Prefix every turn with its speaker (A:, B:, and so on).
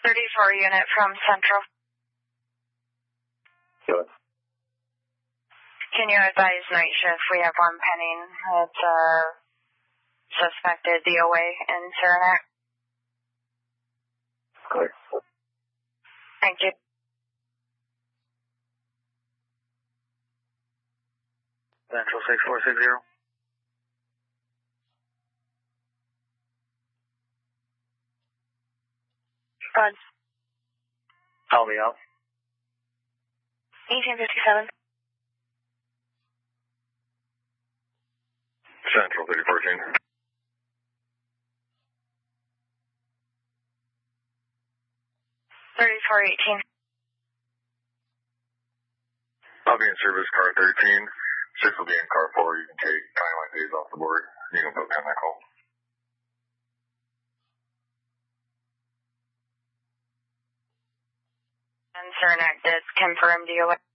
A: 34 unit from Central.
B: Good.
A: Can you advise night shift? We have one pending. It's suspected DOA in Saranac.
B: Good.
A: Thank you.
B: Central 6460.
A: Rod.
B: Call me out.
A: 1857.
B: Central 3014. I'll be in service car 13. 6 will be in car 4. You can take 21 days off the board. You can put chemical.
A: And Saranac did confirm DOA.